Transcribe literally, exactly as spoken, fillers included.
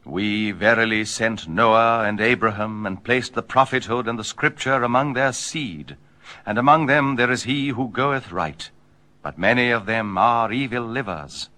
We verily sent Noah and Abraham, and placed the prophethood and the scripture among their seed. And among them there is he who goeth right, but many of them are evil livers.